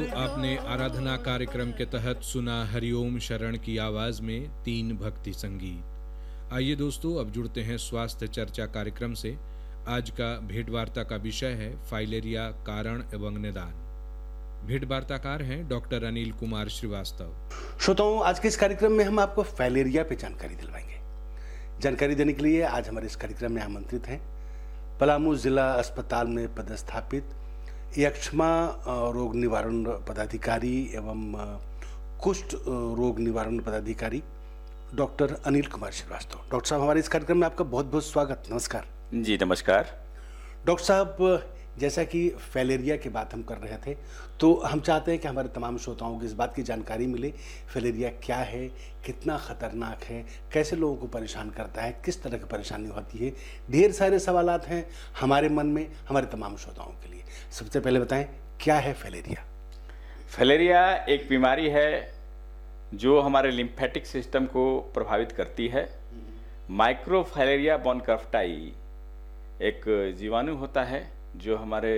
आपने आराधना कार्यक्रम के तहत सुना हरिओम शरण की आवाज में 3 भक्ति संगीत। आइए दोस्तों, अब जुड़ते हैं स्वास्थ्य चर्चा कार्यक्रम से। आज का भेंटवार्ता का विषय है फाइलेरिया कारण एवं निदान। भेंटवार्ताकार हैं डॉक्टर अनिल कुमार श्रीवास्तव। श्रोताओं, आज के इस कार्यक्रम में हम आपको फाइलेरिया पे जानकारी दिलवाएंगे। जानकारी देने के लिए आज हमारे इस कार्यक्रम में आमंत्रित हैं पलामू जिला अस्पताल में पदस्थापित यक्ष्मा रोग निवारण पदाधिकारी एवं कुष्ठ रोग निवारण पदाधिकारी डॉक्टर अनिल कुमार श्रीवास्तव। डॉक्टर साहब, हमारे इस कार्यक्रम में आपका बहुत बहुत स्वागत। नमस्कार जी। नमस्कार डॉक्टर साहब। जैसा कि फाइलेरिया की बात हम कर रहे थे, तो हम चाहते हैं कि हमारे तमाम श्रोताओं को इस बात की जानकारी मिले फाइलेरिया क्या है, कितना खतरनाक है, कैसे लोगों को परेशान करता है, किस तरह की परेशानी होती है। ढेर सारे सवालात हैं हमारे मन में, हमारे तमाम श्रोताओं के लिए। सबसे पहले बताएं, क्या है फाइलेरिया? फाइलेरिया एक बीमारी है जो हमारे लिम्फेटिक सिस्टम को प्रभावित करती है। माइक्रोफाइलेरिया बोनकरफ्टाई एक जीवाणु होता है जो हमारे